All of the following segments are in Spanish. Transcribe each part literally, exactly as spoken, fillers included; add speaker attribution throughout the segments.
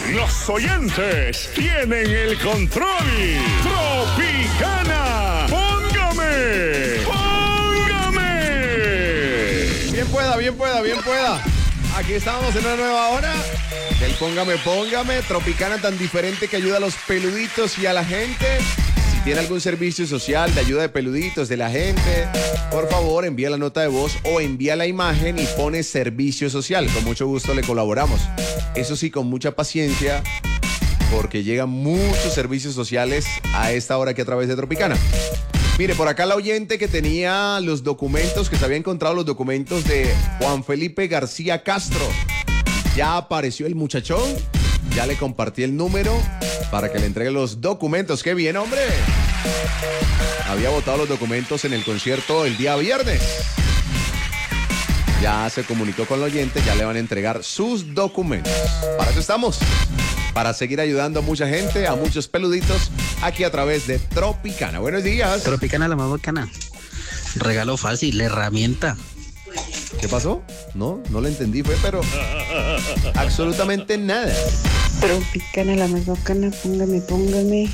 Speaker 1: Los oyentes tienen el control. Tropicana, póngame, póngame.
Speaker 2: Bien pueda, bien pueda, bien pueda. Aquí estamos en una nueva hora del Póngame, Póngame. Tropicana tan diferente que ayuda a los peluditos y a la gente. Si tiene algún servicio social de ayuda de peluditos, de la gente, por favor envía la nota de voz o envía la imagen y pone servicio social. Con mucho gusto le colaboramos. Eso sí, con mucha paciencia, porque llegan muchos servicios sociales a esta hora aquí a través de Tropicana. Mire, por acá la oyente que tenía los documentos, que se había encontrado los documentos de Juan Felipe García Castro. Ya apareció el muchachón, ya le compartí el número para que le entregue los documentos. ¡Qué bien, hombre! Había botado los documentos en el concierto el día viernes. Ya se comunicó con la oyente, ya le van a entregar sus documentos. Para eso estamos, para seguir ayudando a mucha gente, a muchos peluditos, aquí a través de Tropicana. Buenos días.
Speaker 3: Tropicana, la más bacana. Regalo fácil, herramienta.
Speaker 2: ¿Qué pasó? No, no lo entendí, fue, pero absolutamente nada.
Speaker 4: Tropicana, la más bacana, póngame, póngame.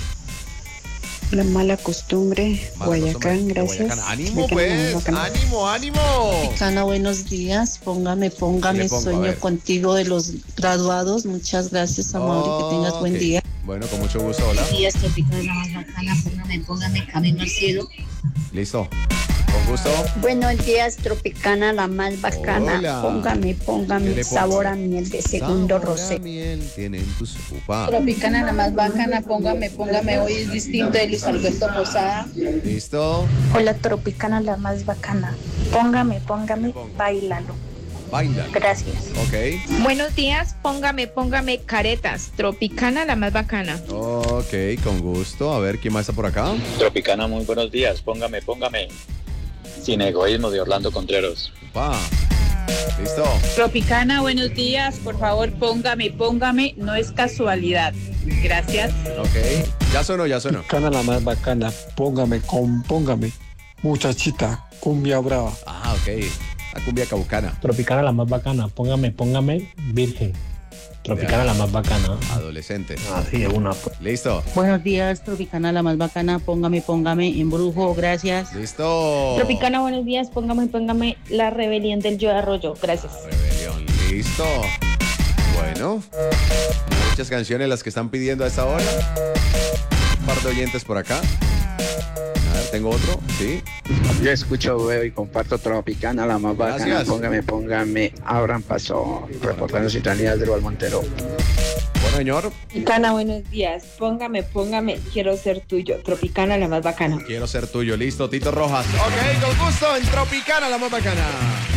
Speaker 4: La mala costumbre,
Speaker 2: Mala
Speaker 4: Guayacán,
Speaker 2: costumbre,
Speaker 4: gracias.
Speaker 2: Guayacán. Ánimo,
Speaker 4: Tropicana, la más
Speaker 2: pues,
Speaker 4: bacana.
Speaker 2: ánimo, ánimo.
Speaker 5: Tropicana, buenos días. Póngame,
Speaker 2: ¿Qué
Speaker 5: póngame.
Speaker 2: le pongo? A
Speaker 5: Sueño
Speaker 2: ver.
Speaker 5: contigo de los graduados. Muchas gracias, amor, y que tengas buen
Speaker 2: Ok.
Speaker 5: día.
Speaker 2: Bueno, con mucho gusto, hola.
Speaker 6: Buenos días, Tropicana, la más bacana, póngame, póngame, camino al cielo.
Speaker 2: Listo, con gusto.
Speaker 7: Buenos días, Tropicana, la más bacana.
Speaker 2: Hola.
Speaker 7: Póngame,
Speaker 2: ¿Qué
Speaker 7: póngame
Speaker 2: le pongo?
Speaker 7: sabor a miel de segundo
Speaker 2: Sabor a
Speaker 7: rosé.
Speaker 2: miel tienen tus upa.
Speaker 6: Tropicana, la más bacana, póngame, póngame, hoy es distinto de Luis Alberto Posada.
Speaker 2: Listo,
Speaker 8: Hola, Tropicana, la más bacana. Póngame, póngame,
Speaker 2: pongo?
Speaker 8: bailalo.
Speaker 2: baila.
Speaker 8: Gracias.
Speaker 2: Ok,
Speaker 9: Buenos días, póngame, póngame caretas. Tropicana, la más bacana.
Speaker 2: ok, con gusto. A ver, ¿quién más está por acá?
Speaker 10: Tropicana, muy buenos días. Póngame, póngame. Sin egoísmo, de Orlando Contreras.
Speaker 2: Upa. Listo.
Speaker 9: Tropicana, buenos días. Por favor, póngame, póngame. No es casualidad. Gracias.
Speaker 2: Ok, ya sonó, ya sonó.
Speaker 11: Tropicana, la más bacana. Póngame, compóngame. Muchachita, cumbia brava.
Speaker 2: Ah, ok. La cumbia caucana.
Speaker 12: Tropicana, la más bacana. Póngame, póngame, virgen. Tropicana, la más bacana.
Speaker 2: Adolescente.
Speaker 12: Así de una.
Speaker 2: Listo.
Speaker 5: Buenos días, Tropicana, la más bacana. Póngame, póngame. Embrujo, gracias.
Speaker 2: Listo.
Speaker 9: Tropicana, buenos días. Póngame, póngame. La rebelión del yo de Arroyo. Gracias.
Speaker 2: Rebelión. Listo. Bueno, muchas canciones las que están pidiendo a esta hora. Un par de oyentes por acá. A ver, tengo otro. Sí.
Speaker 13: Yo escucho, veo y comparto Tropicana, la más bacana.
Speaker 2: Gracias.
Speaker 13: Póngame, póngame. Abran paso. Reportando Ciudadanía del Montero.
Speaker 2: Bueno, señor.
Speaker 9: Tropicana, buenos días. Póngame, póngame. Quiero ser tuyo. Tropicana, la más bacana.
Speaker 2: Quiero ser tuyo. Listo, Tito Rojas. Ok, con gusto en Tropicana, la más bacana.